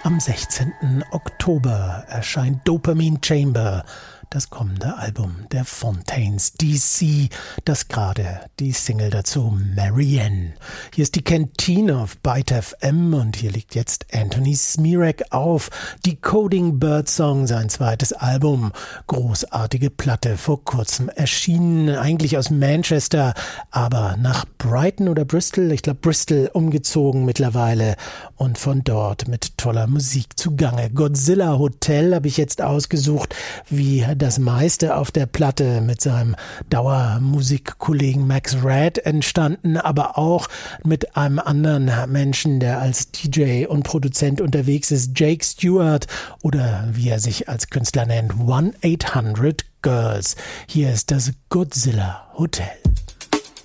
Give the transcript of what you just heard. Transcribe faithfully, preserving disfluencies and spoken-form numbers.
Am sechzehnten Oktober erscheint Dopamine Chamber, das kommende Album der Fontaines D C, das gerade die Single dazu Marianne. Hier ist die Kantine auf Byte F M und hier liegt jetzt Anthony Smirek auf. Decoding Birdsong, sein zweites Album. Großartige Platte, vor kurzem erschienen, eigentlich aus Manchester, aber nach Brighton oder Bristol, ich glaube Bristol, umgezogen mittlerweile und von dort mit toller Musik zugange. Godzilla Hotel habe ich jetzt ausgesucht, wie das meiste auf der Platte mit seinem Dauermusikkollegen Max Red entstanden, aber auch mit einem anderen Menschen, der als D J und Produzent unterwegs ist, Jake Stewart, oder wie er sich als Künstler nennt, one eight hundred Girls. Hier ist das Godzilla Hotel.